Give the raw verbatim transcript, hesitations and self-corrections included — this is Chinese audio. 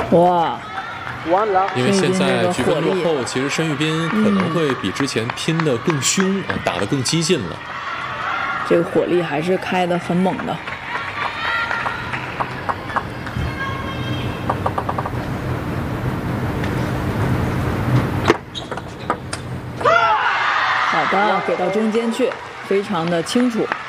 哇！ 因为现在局分落后，其实申玉斌可能会比之前拼得更凶啊，打得更激进了。 这个火力还是开得很猛的。好的，给到中间去，非常的清楚。